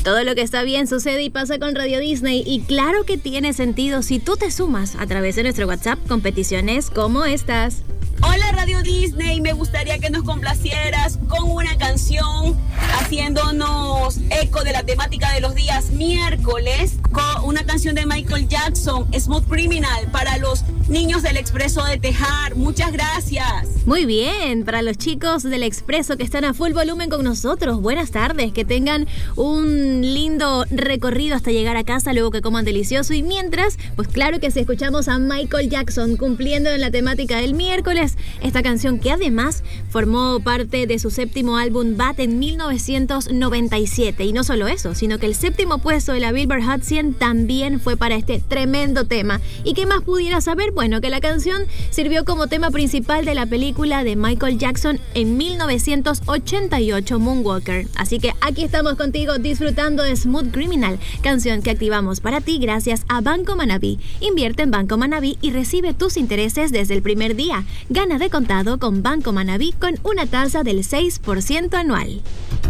Todo lo que está bien sucede y pasa con Radio Disney, y claro que tiene sentido si tú te sumas a través de nuestro WhatsApp con peticiones como estas. Hola Radio Disney, me gustaría que nos complacieras con una canción haciéndonos eco de la temática de los días miércoles, con una canción de Michael Jackson, Smooth Criminal, para los niños del Expreso de Tejar. Muchas gracias. Muy bien, para los chicos del Expreso que están a full volumen con nosotros, buenas tardes, que tengan un lindo recorrido hasta llegar a casa, luego que coman delicioso. Y mientras, pues claro que si escuchamos a Michael Jackson cumpliendo en la temática del miércoles, esta canción que además formó parte de su séptimo álbum Bad en 1997. Y no solo eso, sino que el séptimo puesto de la Billboard Hot 100 también fue para este tremendo tema. ¿Y qué más pudiera saber? Bueno, que la canción sirvió como tema principal de la película de Michael Jackson en 1988, Moonwalker. Así que aquí estamos contigo disfrutando de Smooth Criminal, canción que activamos para ti gracias a Banco Manaví. Invierte en Banco Manaví y recibe tus intereses desde el primer día. Gana de contado con Banco Manaví con una tasa del 6% anual.